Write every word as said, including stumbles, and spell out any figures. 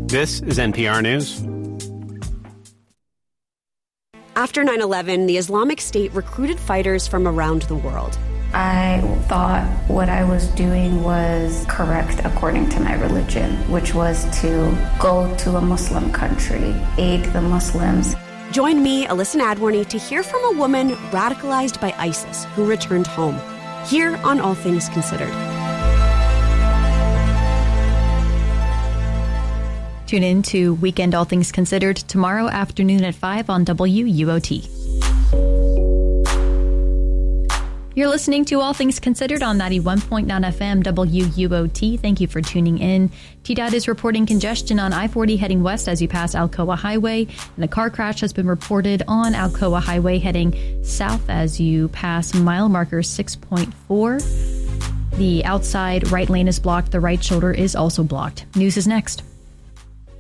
This is N P R News. After nine eleven, the Islamic State recruited fighters from around the world. I thought what I was doing was correct according to my religion, which was to go to a Muslim country, aid the Muslims. Join me, Alyssa Nadworny, to hear from a woman radicalized by ISIS who returned home. Here on All Things Considered. Tune in to Weekend All Things Considered tomorrow afternoon at five on W U O T. You're listening to All Things Considered on ninety-one point nine F M W U O T. Thank you for tuning in. T DOT is reporting congestion on I forty heading west as you pass Alcoa Highway, and a car crash has been reported on Alcoa Highway heading south as you pass mile marker six point four. The outside right lane is blocked. The right shoulder is also blocked. News is next.